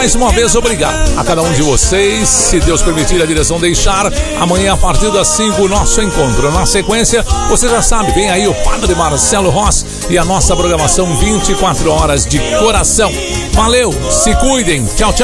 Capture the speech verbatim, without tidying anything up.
Mais uma vez, obrigado a cada um de vocês. Se Deus permitir a direção deixar, amanhã a partir das cinco, nosso encontro. Na sequência, você já sabe, vem aí o Padre Marcelo Rossi e a nossa programação vinte e quatro horas de coração. Valeu, se cuidem, tchau, tchau.